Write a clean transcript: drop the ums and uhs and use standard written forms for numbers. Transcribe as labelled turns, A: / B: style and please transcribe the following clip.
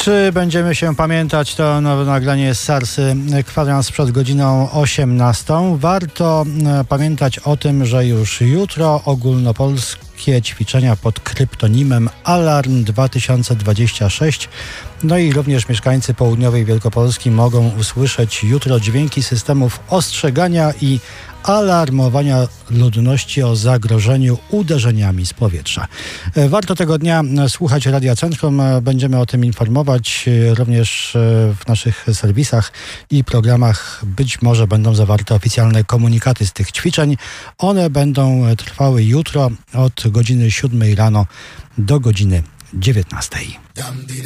A: Czy będziemy się pamiętać, to nowe nagranie z Sarsy, kwadrans przed godziną 18. Warto pamiętać o tym, że już jutro ogólnopolskie ćwiczenia pod kryptonimem Alarm 2026. No i również mieszkańcy południowej Wielkopolski mogą usłyszeć jutro dźwięki systemów ostrzegania i alarmowania ludności o zagrożeniu uderzeniami z powietrza. Warto tego dnia słuchać Radia Centrum. Będziemy o tym informować również w naszych serwisach i programach. Być może będą zawarte oficjalne komunikaty z tych ćwiczeń. One będą trwały jutro od godziny 7 rano do godziny 19.